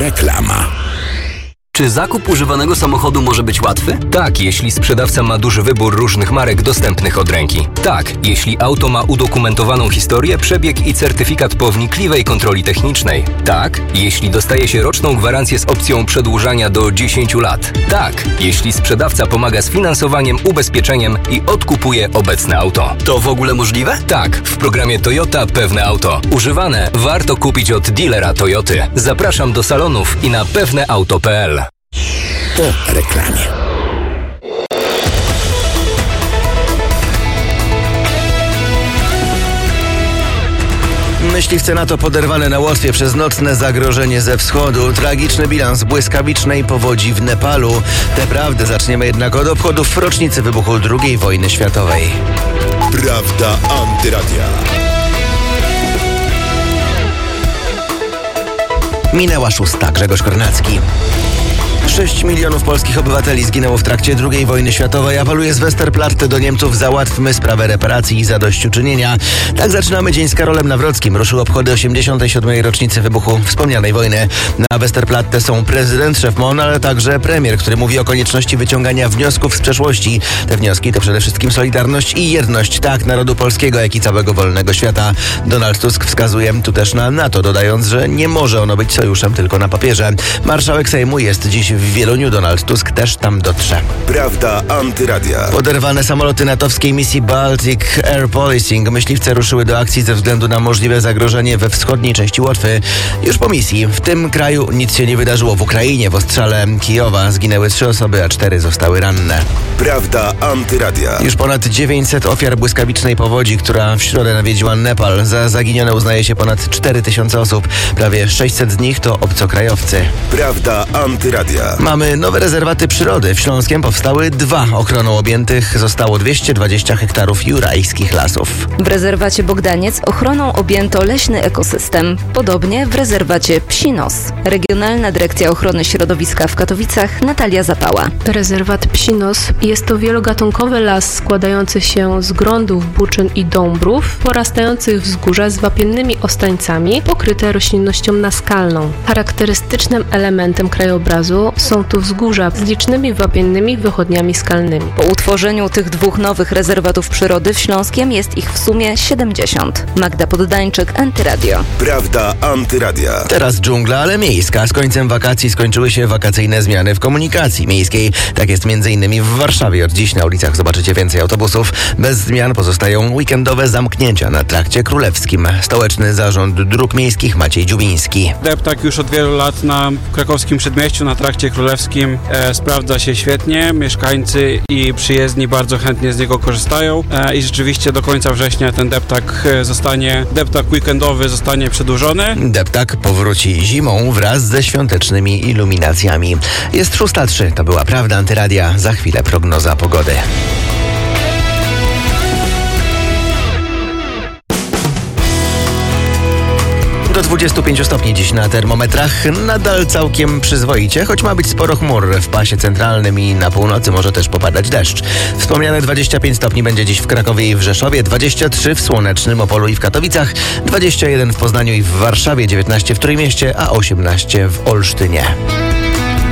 Reklama. Czy zakup używanego samochodu może być łatwy? Tak, jeśli sprzedawca ma duży wybór różnych marek dostępnych od ręki. Tak, jeśli auto ma udokumentowaną historię, przebieg i certyfikat po wnikliwej kontroli technicznej. Tak, jeśli dostaje się roczną gwarancję z opcją przedłużania do 10 lat. Tak, jeśli sprzedawca pomaga z finansowaniem, ubezpieczeniem i odkupuje obecne auto. To w ogóle możliwe? Tak, w programie Toyota Pewne Auto. Używane warto kupić od dealera Toyoty. Zapraszam do salonów i na pewneauto.pl. Po reklamie. Myśliwce NATO poderwane na Łotwie przez nocne zagrożenie ze wschodu. Tragiczny bilans błyskawicznej powodzi w Nepalu. Tę prawdę zaczniemy jednak od obchodów rocznicy wybuchu II wojny światowej. Prawda Antyradia. Minęła 6. Grzegorz Kornacki. 6 milionów polskich obywateli zginęło w trakcie II wojny światowej. Apeluje z Westerplatte do Niemców: załatwmy sprawę reparacji i zadośćuczynienia. Tak zaczynamy dzień z Karolem Nawrockim. Ruszył obchody 87. rocznicy wybuchu wspomnianej wojny. Na Westerplatte są prezydent, szef MON, ale także premier, który mówi o konieczności wyciągania wniosków z przeszłości. Te wnioski to przede wszystkim solidarność i jedność, tak narodu polskiego, jak i całego wolnego świata. Donald Tusk wskazuje tu też na NATO, dodając, że nie może ono być sojuszem tylko na papierze. Marszałek Sejmu jest dziś w Wieluniu. Donald Tusk też tam dotrze. Prawda Antyradia. Poderwane samoloty natowskiej misji Baltic Air Policing. Myśliwce ruszyły do akcji ze względu na możliwe zagrożenie we wschodniej części Łotwy. Już po misji w tym kraju nic się nie wydarzyło. W Ukrainie w ostrzale Kijowa zginęły 3 osoby, a 4 zostały ranne. Prawda Antyradia. Już ponad 900 ofiar błyskawicznej powodzi, która w środę nawiedziła Nepal. Za zaginione uznaje się ponad 4000 osób. Prawie 600 z nich to obcokrajowcy. Prawda Antyradia. Mamy nowe rezerwaty przyrody. W Śląskiem powstały 2. Ochroną objętych zostało 220 hektarów jurajskich lasów. W rezerwacie Bogdaniec ochroną objęto leśny ekosystem. Podobnie w rezerwacie Psi Nos. Regionalna Dyrekcja Ochrony Środowiska w Katowicach, Natalia Zapała. Rezerwat Psi Nos jest to wielogatunkowy las składający się z grądów, buczyn i dąbrów, porastających wzgórza z wapiennymi ostańcami, pokryte roślinnością naskalną. Charakterystycznym elementem krajobrazu są tu wzgórza z licznymi wapiennymi wychodniami skalnymi. Po utworzeniu tych 2 nowych rezerwatów przyrody w Śląskiem jest ich w sumie 70. Magda Poddańczyk, Antyradio. Prawda Antyradia. Teraz dżungla, ale miejska. Z końcem wakacji skończyły się wakacyjne zmiany w komunikacji miejskiej. Tak jest m.in. w Warszawie. Od dziś na ulicach zobaczycie więcej autobusów. Bez zmian pozostają weekendowe zamknięcia na Trakcie Królewskim. Stołeczny Zarząd Dróg Miejskich Maciej Dziubiński. Deptak już od wielu lat na krakowskim przedmieściu, na Trakcie Królewskim sprawdza się świetnie. Mieszkańcy i przyjezdni bardzo chętnie z niego korzystają i rzeczywiście do końca września ten deptak weekendowy zostanie przedłużony. Deptak powróci zimą wraz ze świątecznymi iluminacjami. Jest 6:03. To była Prawda Antyradia. Za chwilę prognoza pogody. Do 25 stopni dziś na termometrach. Nadal całkiem przyzwoicie, choć ma być sporo chmur w pasie centralnym i na północy może też popadać deszcz. Wspomniane 25 stopni będzie dziś w Krakowie i w Rzeszowie, 23 w Słonecznym, Opolu i w Katowicach, 21 w Poznaniu i w Warszawie, 19 w Trójmieście, a 18 w Olsztynie.